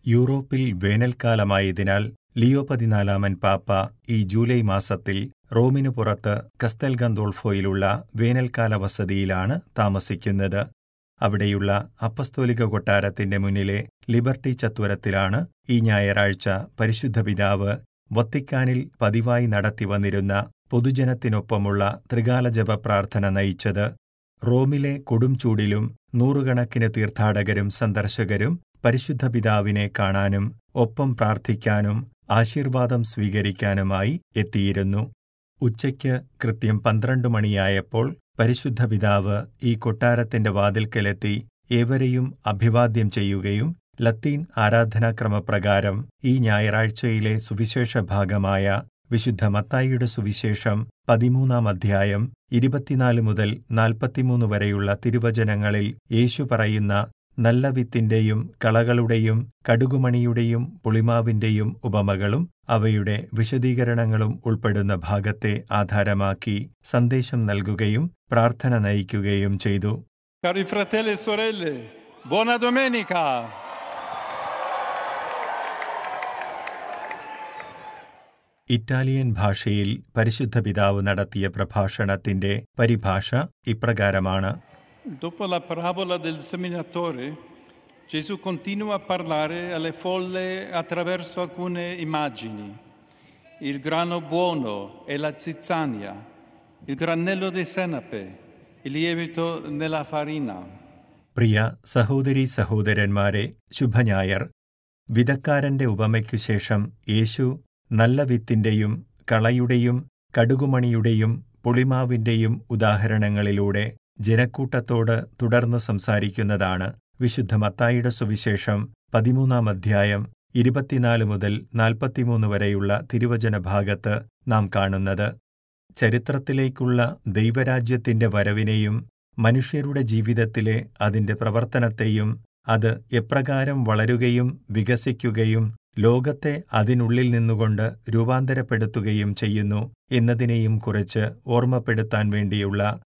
യൂറോപ്പിൽ വേനൽക്കാലമായതിനാൽ ലിയോ 14 പാപ്പ ഈ ജൂലൈ മാസത്തിൽ റോമിനു പുറത്ത് കസ്തെൽ ഗന്തോൾഫോയിലുള്ള വേനൽക്കാല വസതിയിലാണ് താമസിക്കുന്നത്. അവിടെയുള്ള അപ്പസ്തോലിക കൊട്ടാരത്തിന്റെ മുന്നിലെ ലിബർട്ടി ചത്വരത്തിലാണ് ഈ ഞായറാഴ്ച പരിശുദ്ധ പിതാവ് വത്തിക്കാനിൽ പതിവായി നടത്തിവന്നിരുന്ന പൊതുജനത്തിനൊപ്പമുള്ള ത്രികാല ജപ പ്രാർത്ഥന നയിച്ചത്. റോമിലെ കൊടും ചൂടിലും നൂറുകണക്കിന് തീർത്ഥാടകരും സന്ദർശകരും പരിശുദ്ധ പിതാവിനെ കാണാനും ഒപ്പം പ്രാർത്ഥിക്കാനും ആശീർവാദം സ്വീകരിക്കാനുമായി എത്തിയിരുന്നു. ഉച്ചയ്ക്ക് കൃത്യം 12 മണിയായപ്പോൾ പരിശുദ്ധ പിതാവ് ഈ കൊട്ടാരത്തിന്റെ വാതിൽക്കലെത്തി ഏവരെയും അഭിവാദ്യം ചെയ്യുകയും ലത്തീൻ ആരാധനാക്രമപ്രകാരം ഈ ഞായറാഴ്ചയിലെ സുവിശേഷ ഭാഗമായ വിശുദ്ധ മത്തായിയുടെ സുവിശേഷം 13 അധ്യായം 24 മുതൽ 43 വരെയുള്ള തിരുവചനങ്ങളിൽ യേശു പറയുന്ന നല്ല വിത്തിന്റെയും കളകളുടെയും കടുകുമണിയുടെയും പുളിമാവിന്റെയും ഉപമകളും അവയുടെ വിശദീകരണങ്ങളും ഉൾപ്പെടുന്ന ഭാഗത്തെ ആധാരമാക്കി സന്ദേശം നൽകുകയും പ്രാർത്ഥന നയിക്കുകയും ചെയ്തു. Cari fratelli e sorelle, buona domenica! Italian ഭാഷയിൽ പരിശുദ്ധ പിതാവ് നടത്തിയ പ്രഭാഷണത്തിന്റെ പരിഭാഷ ഇപ്രകാരമാണ്. Dopo la parabola del seminatore, Gesù continua a parlare alle folle attraverso alcune immagini. Il grano buono e la zizzania, il granello di senape, il lievito nella farina. പ്രിയ സഹോദരീ സഹോദരന്മാരെ, ശുഭഞായർ. വിതക്കാരന്റെ ഉപമയ്ക്കു ശേഷം യേശു നല്ല വിത്തിന്റെയും കളയുടെയും കടുകുമണിയുടെയും പുളിമാവിന്റെയും ഉദാഹരണങ്ങളിലൂടെ ജനക്കൂട്ടത്തോട് തുടർന്ന് സംസാരിക്കുന്നതാണ് വിശുദ്ധ മത്തായിയുടെ സുവിശേഷം 13 അധ്യായം 24 മുതൽ 43 വരെയുള്ള തിരുവചന ഭാഗത്ത് നാം കാണുന്നത്. ചരിത്രത്തിലേക്കുള്ള ദൈവരാജ്യത്തിന്റെ വരവിനെയും മനുഷ്യരുടെ ജീവിതത്തിലെ അതിന്റെ പ്രവർത്തനത്തെയും അത് എപ്രകാരം വളരുകയും വികസിക്കുകയും ലോകത്തെ അതിനുള്ളിൽ നിന്നുകൊണ്ട് രൂപാന്തരപ്പെടുത്തുകയും ചെയ്യുന്നു എന്നതിനെയും കുറിച്ച് ഓർമ്മപ്പെടുത്താൻ വേണ്ടിയുള്ള